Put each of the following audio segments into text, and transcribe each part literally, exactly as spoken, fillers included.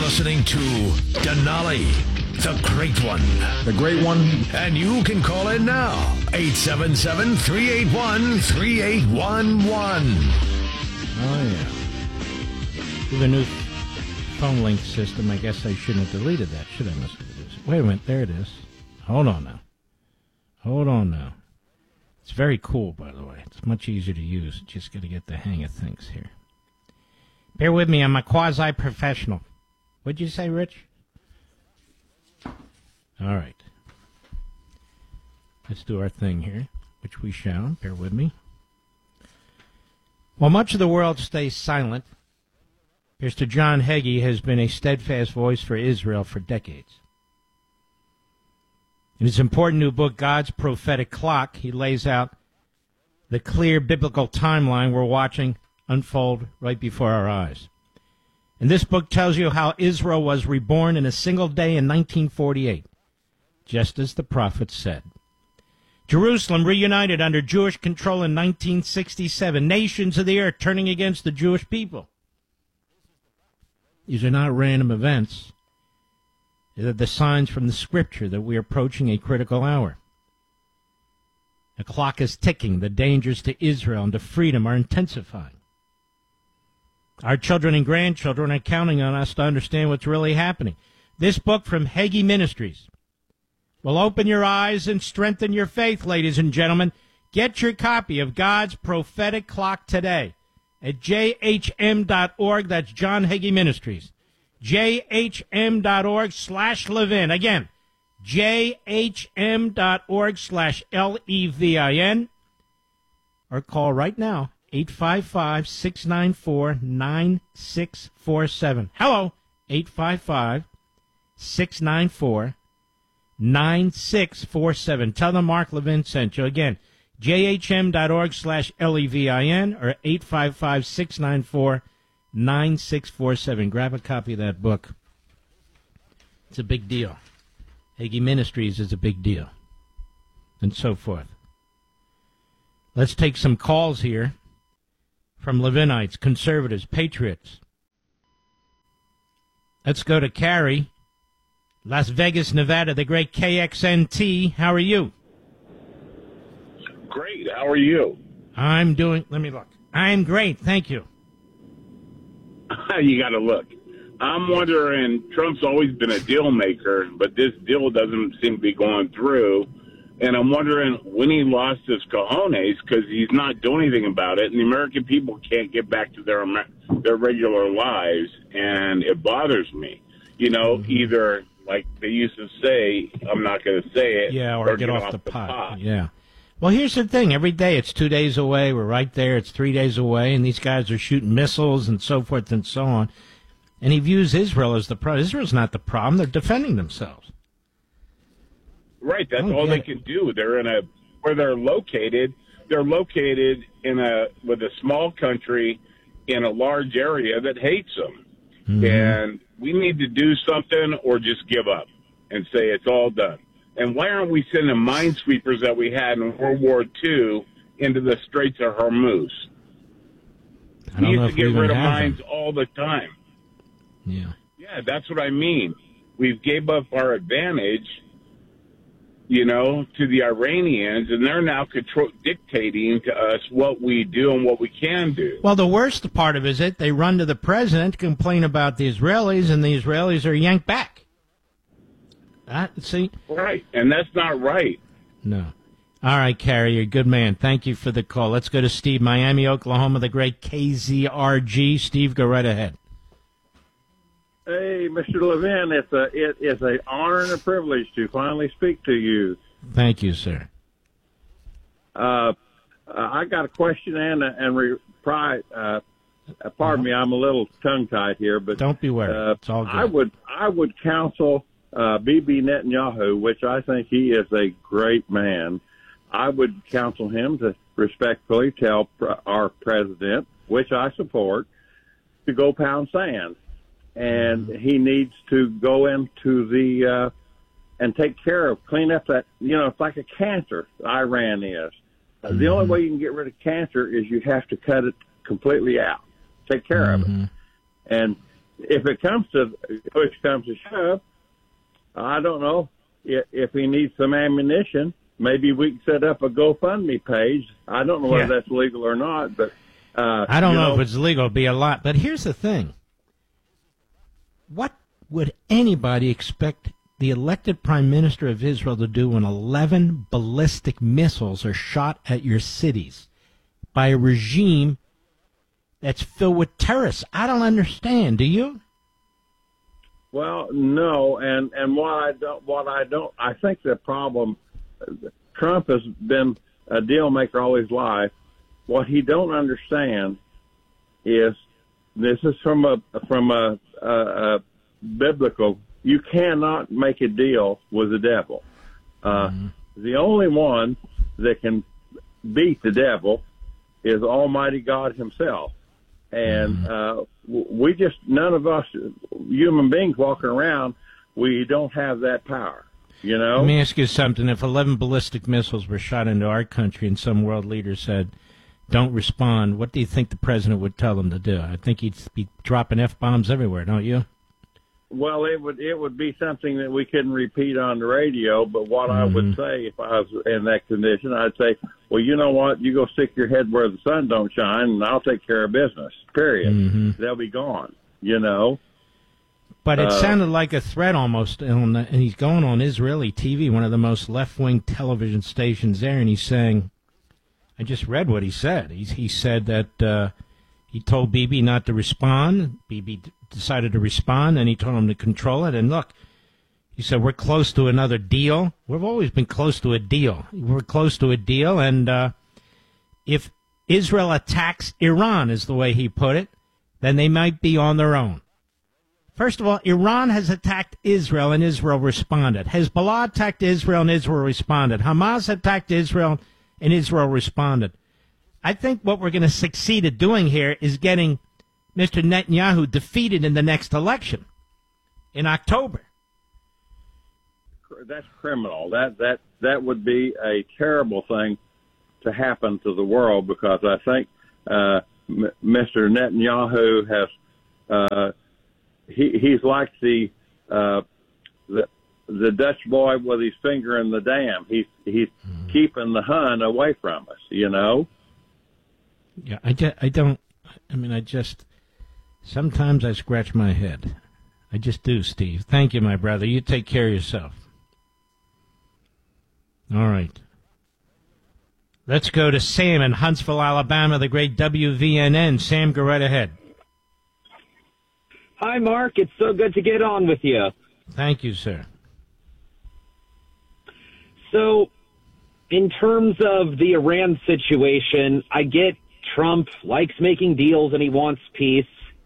listening to Denali, the Great One. The Great One. And you can call in now, eight seven seven, three eight one, three eight one one. Oh, yeah. With a new phone link system, I guess I shouldn't have deleted that, should I, Mister Producer? Wait a minute, there it is. Hold on now. Hold on now. It's very cool, by the way. It's much easier to use. Just got to get the hang of things here. Bear with me, I'm a quasi-professional. What'd you say, Rich? All right. Let's do our thing here, which we shall. Bear with me. While much of the world stays silent, Mister John Hagee has been a steadfast voice for Israel for decades. In his important new book, God's Prophetic Clock, he lays out the clear biblical timeline we're watching unfold right before our eyes. And this book tells you how Israel was reborn in a single day in nineteen forty-eight, just as the prophets said. Jerusalem reunited under Jewish control in nineteen sixty-seven, nations of the earth turning against the Jewish people. These are not random events. They're the signs from the Scripture that we are approaching a critical hour. The clock is ticking. The dangers to Israel and to freedom are intensifying. Our children and grandchildren are counting on us to understand what's really happening. This book from Hagee Ministries will open your eyes and strengthen your faith, ladies and gentlemen. Get your copy of God's Prophetic Clock today at j h m dot org. That's John Hagee Ministries. j h m dot org slash Levin. Again, j h m dot org slash L E V I N. Or call right now, eight five five, six nine four, nine six four seven. Hello, eight five five, six nine four, nine six four seven. Tell them Mark Levin sent you. Again, j h m dot org slash L E V I N or eight five five, six nine four, nine six four seven. Grab a copy of that book. It's a big deal. Hagee Ministries is a big deal. And so forth. Let's take some calls here from Levinites, conservatives, patriots. Let's go to Carrie, Las Vegas, Nevada, the great K X N T. How are you? Great. How are you? I'm doing, let me look. I'm great. Thank you. You got to look. I'm wondering, Trump's always been a deal maker, but this deal doesn't seem to be going through. And I'm wondering when he lost his cojones because he's not doing anything about it, and the American people can't get back to their their regular lives, and it bothers me. You know, mm-hmm. Either, like they used to say, I'm not going to say it. Yeah, or, or get, get off, off the, the pot. pot. Yeah. Well, here's the thing. Every day it's two days away. We're right there. It's three days away, and these guys are shooting missiles and so forth and so on. And he views Israel as the problem. Israel's not the problem. They're defending themselves. Right. That's all they can do. They're in a where they're located. They're located in a with a small country in a large area that hates them. Mm-hmm. And we need to do something or just give up and say it's all done. And why aren't we sending minesweepers that we had in World War Two into the Straits of Hormuz? I don't we know used if to get we rid of have mines them. all the time. Yeah. Yeah, that's what I mean. We've gave up our advantage, you know, to the Iranians, and they're now control- dictating to us what we do and what we can do. Well, the worst part of it is that they run to the president to complain about the Israelis, and the Israelis are yanked back. Uh, see? Right, and that's not right. No. All right, Carrie, you're a good man. Thank you for the call. Let's go to Steve, Miami, Oklahoma, the great K Z R G. Steve, go right ahead. Hey, Mister Levin, it's a it is an honor and a privilege to finally speak to you. Thank you, sir. Uh, I got a question and and reply. Uh, pardon me, I'm a little tongue tied here, but don't be worried. Uh, it's all good. I would I would counsel uh, Bibi Netanyahu, which I think he is a great man. I would counsel him to respectfully tell pr- our president, which I support, to go pound sand. And he needs to go into the uh, and take care of, clean up that, you know, it's like a cancer, Iran is. Uh, the only way you can get rid of cancer is you have to cut it completely out, take care mm-hmm. of it. And if it comes to push comes to shove, I don't know if, if he needs some ammunition. Maybe we can set up a GoFundMe page. I don't know whether yeah. that's legal or not, but uh, I don't know, know if it's legal. It'd be a lot. But here's the thing: what would anybody expect the elected prime minister of Israel to do when eleven ballistic missiles are shot at your cities by a regime that's filled with terrorists? I don't understand. Do you? Well, no, and and what I don't, what I don't, I think the problem. Trump has been a deal maker all his life. What he don't understand is this is from a from a, a, a biblical. You cannot make a deal with the devil. Uh, mm-hmm. The only one that can beat the devil is Almighty God Himself. And mm-hmm. uh, we just none of us human beings walking around, we don't have that power. You know? Let me ask you something. If eleven ballistic missiles were shot into our country and some world leader said, don't respond, what do you think the president would tell them to do? I think he'd be dropping F-bombs everywhere, don't you? Well, it would it would be something that we couldn't repeat on the radio, but what mm-hmm. I would say if I was in that condition, I'd say, well, you know what? You go stick your head where the sun don't shine, and I'll take care of business, period. Mm-hmm. They'll be gone, you know? But it uh, sounded like a threat almost, on the, and he's going on Israeli T V, one of the most left-wing television stations there, and he's saying, I just read what he said. He's, he said that uh, he told Bibi not to respond. Bibi d- decided to respond, and he told him to control it. And look, he said, we're close to another deal. We've always been close to a deal. We're close to a deal, and uh, if Israel attacks Iran, is the way he put it, then they might be on their own. First of all, Iran has attacked Israel, and Israel responded. Hezbollah attacked Israel, and Israel responded. Hamas attacked Israel, and Israel responded. I think what we're going to succeed at doing here is getting Mister Netanyahu defeated in the next election in October. That's criminal. That that that would be a terrible thing to happen to the world, because I think uh, M- Mister Netanyahu has. Uh, He he's like the uh, the the Dutch boy with his finger in the dam. He's he's mm. keeping the Hun away from us. You know. Yeah, I, just, I don't. I mean, I just sometimes I scratch my head. I just do, Steve. Thank you, my brother. You take care of yourself. All right. Let's go to Sam in Huntsville, Alabama, the great W V N N. Sam, go right ahead. Hi, Mark. It's so good to get on with you. Thank you, sir. So, in terms of the Iran situation, I get Trump likes making deals and he wants peace.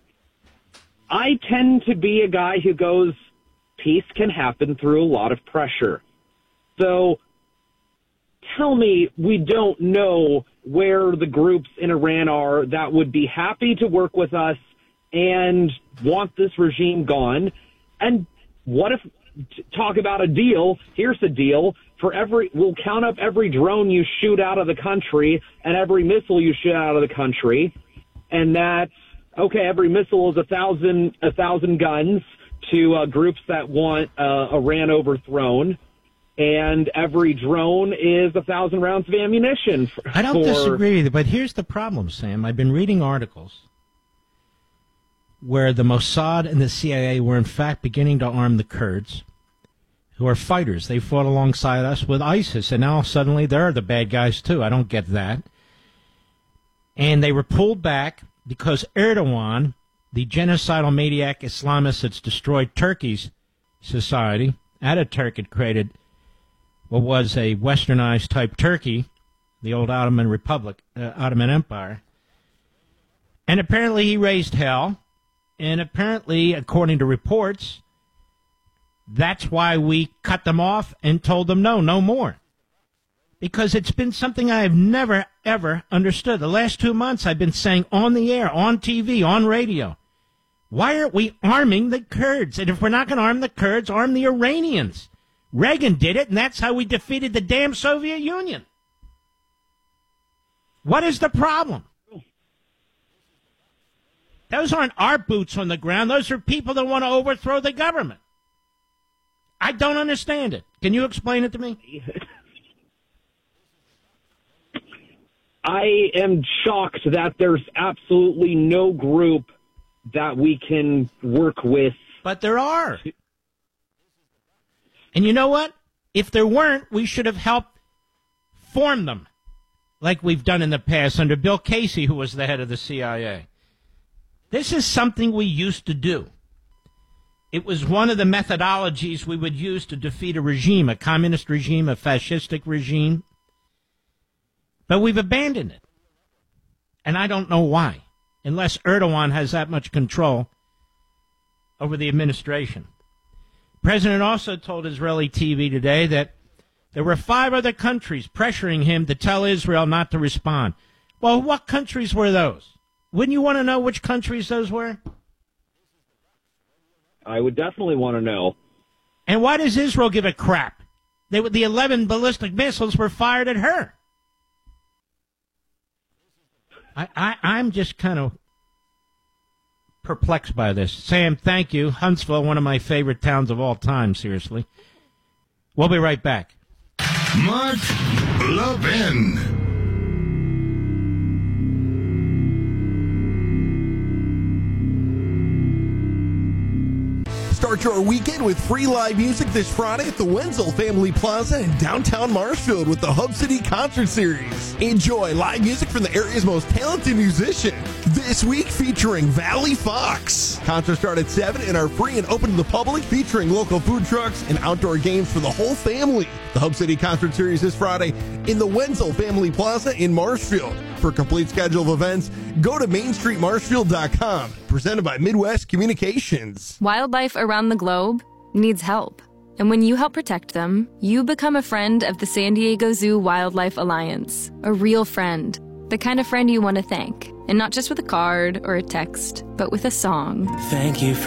I tend to be a guy who goes, peace can happen through a lot of pressure. So, tell me, we don't know where the groups in Iran are that would be happy to work with us and want this regime gone. And what if, t- talk about a deal, here's a deal, for every, we'll count up every drone you shoot out of the country and every missile you shoot out of the country, and that's, okay, every missile is a thousand, a thousand guns to uh, groups that want uh, Iran overthrown, and every drone is a thousand rounds of ammunition. For, I don't for, disagree with you, but here's the problem, Sam. I've been reading articles where the Mossad and the C I A were in fact beginning to arm the Kurds, who are fighters. They fought alongside us with ISIS, and now suddenly they're the bad guys too. I don't get that. And they were pulled back because Erdogan, the genocidal maniac Islamist that's destroyed Turkey's society, Ataturk had created what was a westernized type Turkey, the old Ottoman Republic, uh, Ottoman Empire. And apparently he raised hell. And apparently, according to reports, that's why we cut them off and told them no, no more. Because it's been something I have never, ever understood. The last two months I've been saying on the air, on T V, on radio, why aren't we arming the Kurds? And if we're not going to arm the Kurds, arm the Iranians. Reagan did it, and that's how we defeated the damn Soviet Union. What is the problem? Those aren't our boots on the ground. Those are people that want to overthrow the government. I don't understand it. Can you explain it to me? I am shocked that there's absolutely no group that we can work with. But there are. And you know what? If there weren't, we should have helped form them, like we've done in the past under Bill Casey, who was the head of the C I A. This is something we used to do. It was one of the methodologies we would use to defeat a regime, a communist regime, a fascistic regime. But we've abandoned it. And I don't know why, unless Erdogan has that much control over the administration. The president also told Israeli T V today that there were five other countries pressuring him to tell Israel not to respond. Well, what countries were those? Wouldn't you want to know which countries those were? I would definitely want to know. And why does Israel give a crap? They, the eleven ballistic missiles were fired at her. I, I, I'm just kind of perplexed by this. Sam, thank you. Huntsville, one of my favorite towns of all time, seriously. We'll be right back. Mark Levin. Start your weekend with free live music this Friday at the Wenzel Family Plaza in downtown Marshfield with the Hub City Concert Series. Enjoy live music from the area's most talented musician. This week featuring Valley Fox. Concerts start at seven and are free and open to the public, featuring local food trucks and outdoor games for the whole family. The Hub City Concert Series this Friday in the Wenzel Family Plaza in Marshfield. For a complete schedule of events, go to main street marshfield dot com. Presented by Midwest Communications. Wildlife around the globe needs help. And when you help protect them, you become a friend of the San Diego Zoo Wildlife Alliance. A real friend. The kind of friend you want to thank. And not just with a card or a text, but with a song. Thank you for